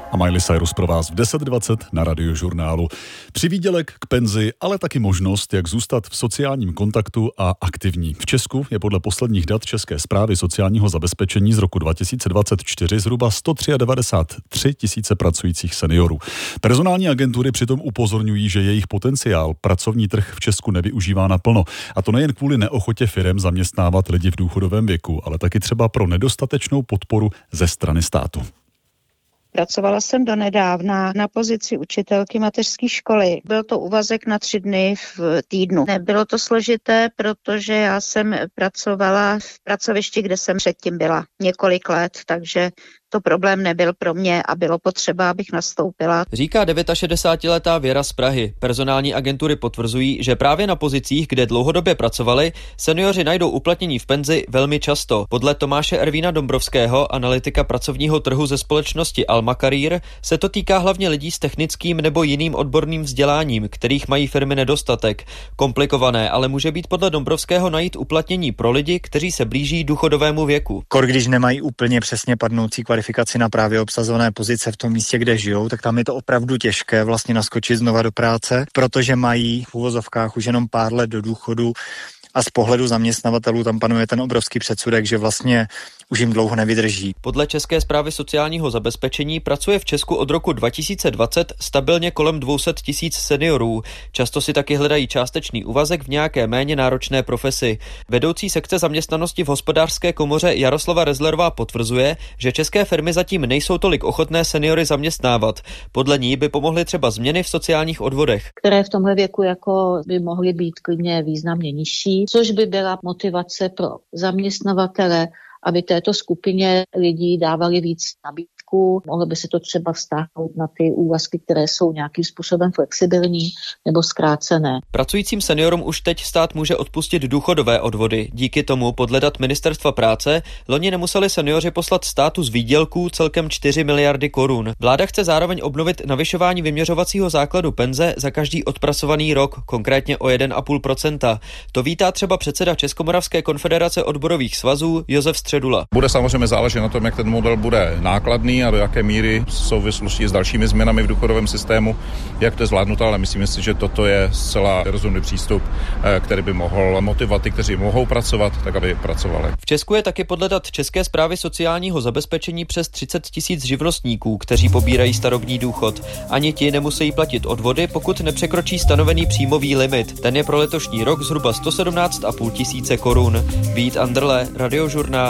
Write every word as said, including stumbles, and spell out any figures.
A Miley Cyrus pro vás v deset dvacet na Radiožurnálu. Přivýdělek k penzi, ale taky možnost, jak zůstat v sociálním kontaktu a aktivní. V Česku je podle posledních dat České správy sociálního zabezpečení z roku dva tisíce dvacet čtyři zhruba sto devadesát tři tisíce pracujících seniorů. Personální agentury přitom upozorňují, že jejich potenciál pracovní trh v Česku nevyužívá naplno. A to nejen kvůli neochotě firem zaměstnávat lidi v důchodovém věku, ale taky třeba pro nedostatečnou podporu ze strany státu. Pracovala jsem donedávna na pozici učitelky mateřské školy. Byl to úvazek na tři dny v týdnu. Nebylo to složité, protože já jsem pracovala v pracovišti, kde jsem předtím byla několik let, takže to problém nebyl pro mě a bylo potřeba, abych nastoupila. Říká šedesátiletá Věra z Prahy. Personální agentury potvrzují, že právě na pozicích, kde dlouhodobě pracovali, seniori najdou uplatnění v penzi velmi často. Podle Tomáše Ervína Dombrovského, analytika pracovního trhu ze společnosti Alma Career, se to týká hlavně lidí s technickým nebo jiným odborným vzděláním, kterých mají firmy nedostatek. Komplikované, ale může být podle Dombrovského najít uplatnění pro lidi, kteří se blíží důchodovému věku. Kor, když nemají úplně přesně padnoucí kvalifikaci na právě obsazované pozice v tom místě, kde žijou, tak tam je to opravdu těžké vlastně naskočit znova do práce, protože mají v uvozovkách už jenom pár let do důchodu a z pohledu zaměstnavatelů tam panuje ten obrovský předsudek, že vlastně už jim dlouho nevydrží. Podle České správy sociálního zabezpečení pracuje v Česku od roku dva tisíce dvacet stabilně kolem dvě stě tisíc seniorů. Často si taky hledají částečný úvazek v nějaké méně náročné profesi. Vedoucí sekce zaměstnanosti v Hospodářské komoře Jaroslava Rezlerová potvrzuje, že české firmy zatím nejsou tolik ochotné seniory zaměstnávat. Podle ní by pomohly třeba změny v sociálních odvodech, které v tomhle věku jako by mohly být klidně významně nižší, což by byla motivace pro zaměstnavatele, aby této skupině lidí dávali víc nabídku. Mohlo by se to třeba vztáhnout na ty úvazky, které jsou nějakým způsobem flexibilní nebo zkrácené. Pracujícím seniorům už teď stát může odpustit důchodové odvody. Díky tomu podle dat Ministerstva práce loni nemuseli seniori poslat státu z výdělků celkem čtyři miliardy korun. Vláda chce zároveň obnovit navyšování vyměřovacího základu penze za každý odpracovaný rok, konkrétně o jedna celá pět procenta. To vítá třeba předseda Českomoravské konfederace odborových svazů Josef Středula. Bude samozřejmě záležet na tom, jak ten model bude nákladný a do jaké míry v souvislosti s dalšími změnami v důchodovém systému, jak to je zvládnuto, ale myslím si, že toto je zcela rozumný přístup, který by mohl motivovat ty, kteří mohou pracovat, tak aby pracovali. V Česku je taky podle dat České správy sociálního zabezpečení přes třicet tisíc živnostníků, kteří pobírají starobní důchod. Ani ti nemusí platit odvody, pokud nepřekročí stanovený příjmový limit. Ten je pro letošní rok zhruba sto sedmnáct a půl tisíce korun. Vít Anderle, Radiožurnál.